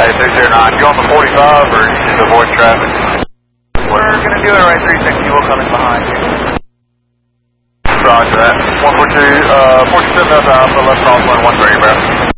Hey, 209, you on the 45 or you just avoid traffic? We're going to do it right 360, we'll come in behind you. Roger that. 142, 47 Delta Alpha, left crosswind, 1 Green, bro.